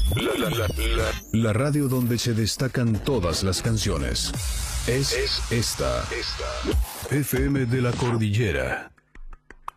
La radio donde se destacan todas las canciones. Es esta. FM de la Cordillera.